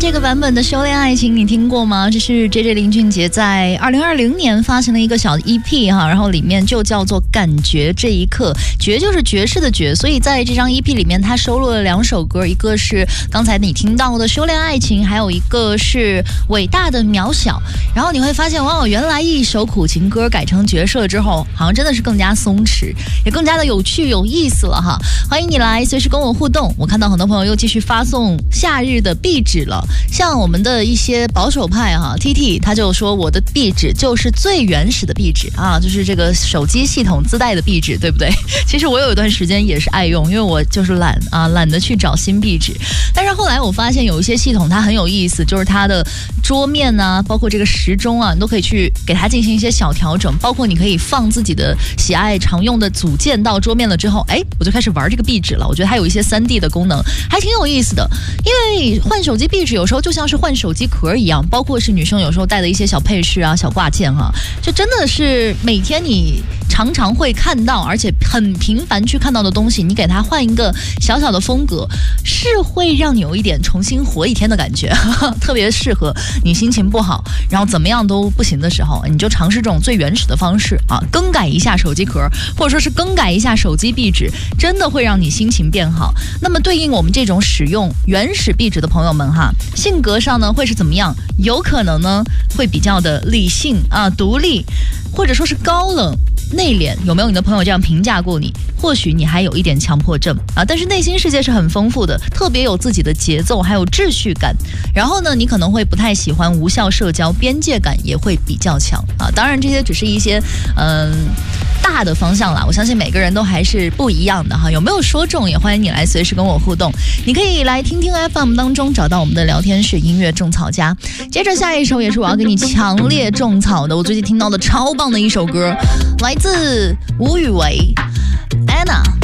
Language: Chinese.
这个版本的《修炼爱情》你听过吗？这是 JJ 林俊杰在2020年发行的一个小 EP 哈，然后里面就叫做《感觉这一刻》，觉就是爵士的爵，所以在这张 EP 里面，它收录了2首歌，一个是刚才你听到的《修炼爱情》，还有一个是《伟大的渺小》。然后你会发现，哇，原来一首苦情歌改成爵士了之后，好像真的是更加松弛，也更加的有趣有意思了哈。欢迎你来随时跟我互动。我看到很多朋友又继续发送夏日的壁纸了。像我们的一些保守派哈 ，TT 他就说我的壁纸就是最原始的壁纸啊，就是这个手机系统自带的壁纸，对不对？其实我有一段时间也是爱用，因为我就是懒得去找新壁纸。但是后来我发现有一些系统它很有意思，就是它的桌面啊，包括这个时钟啊，你都可以去给它进行一些小调整，包括你可以放自己的喜爱常用的组件到桌面了之后，我就开始玩这个壁纸了。我觉得它有一些3D 的功能，还挺有意思的。因为换手机壁纸有时候就像是换手机壳一样，包括是女生有时候带的一些小配饰啊、小挂件啊，就真的是每天你常常会看到，而且很频繁去看到的东西，你给它换一个小小的风格，是会让你有一点重新活一天的感觉，特别适合你心情不好，然后怎么样都不行的时候，你就尝试这种最原始的方式啊，更改一下手机壳，或者说是更改一下手机壁纸，真的会让你心情变好。那么对应我们这种使用原始壁纸的朋友们哈，性格上呢会是怎么样？有可能呢会比较的理性啊、独立，或者说是高冷内敛。有没有你的朋友这样评价过你？或许你还有一点强迫症啊，但是内心世界是很丰富的，特别有自己的节奏还有秩序感。然后呢，你可能会不太喜欢无效社交，边界感也会比较强啊。当然这些只是一些大的方向啦，我相信每个人都还是不一样的哈。有没有说中？也欢迎你来随时跟我互动。你可以来听听 FM 当中找到我们的聊天室音乐种草家。接着下一首也是我要给你强烈种草的，我最近听到的超棒的一首歌，来自吴宇维 Anna。